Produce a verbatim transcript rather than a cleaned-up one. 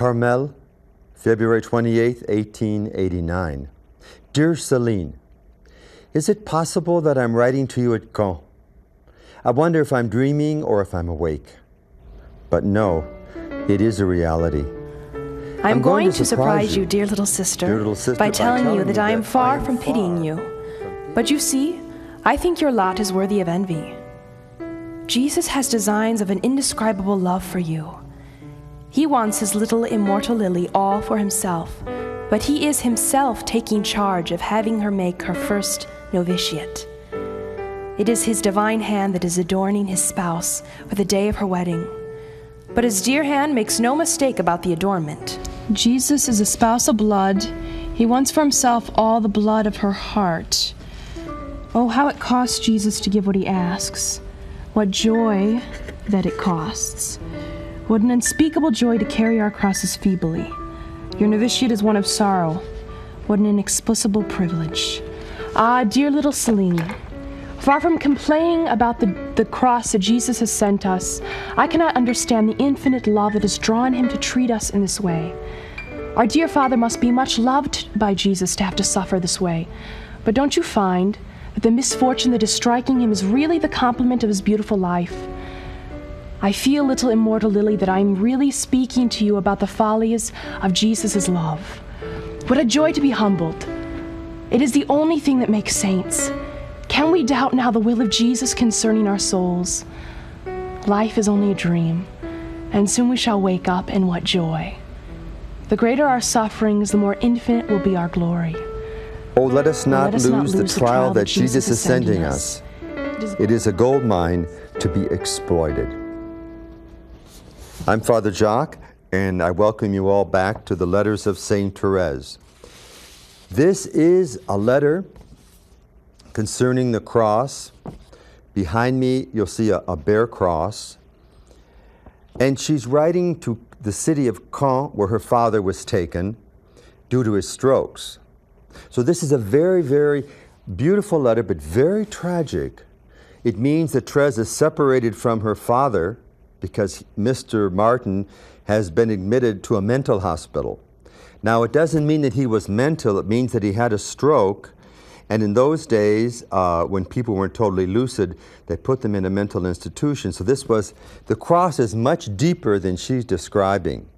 Carmel, February twenty-eighth, eighteen eighty-nine. Dear Celine, is it possible that I'm writing to you at Caen? I wonder if I'm dreaming or if I'm awake. But no, it is a reality. I'm, I'm going, going to surprise you, you dear, little sister, dear little sister, by telling, by telling you that, that I am far I am from far pitying you. From But you see, I think your lot is worthy of envy. Jesus has designs of an indescribable love for you. He wants his little immortal Lily all for himself, but he is himself taking charge of having her make her first novitiate. It is his divine hand that is adorning his spouse for the day of her wedding. But his dear hand makes no mistake about the adornment. Jesus is a spouse of blood. He wants for himself all the blood of her heart. Oh, how it costs Jesus to give what he asks. What joy that it costs. What an unspeakable joy to carry our crosses feebly. Your novitiate is one of sorrow. What an inexplicable privilege. Ah, dear little Celine, far from complaining about the, the cross that Jesus has sent us, I cannot understand the infinite love that has drawn him to treat us in this way. Our dear Father must be much loved by Jesus to have to suffer this way. But don't you find that the misfortune that is striking him is really the complement of his beautiful life? I feel, little immortal Lily, that I am really speaking to you about the follies of Jesus' love. What a joy to be humbled. It is the only thing that makes saints. Can we doubt now the will of Jesus concerning our souls? Life is only a dream, and soon we shall wake up, and what joy. The greater our sufferings, the more infinite will be our glory. Oh, let us not, let us lose, not lose the, the trial, trial that Jesus is sending us. us. It is a gold mine to be exploited. I'm Father Jacques, and I welcome you all back to the Letters of Saint Therese. This is a letter concerning the cross. Behind me, you'll see a, a bare cross. And she's writing to the city of Caen, where her father was taken due to his strokes. So this is a very, very beautiful letter, but very tragic. It means that Therese is separated from her father because Mister Martin has been admitted to a mental hospital. Now, it doesn't mean that he was mental, it means that he had a stroke, and in those days, uh, when people weren't totally lucid, they put them in a mental institution. So this was, the cross is much deeper than she's describing.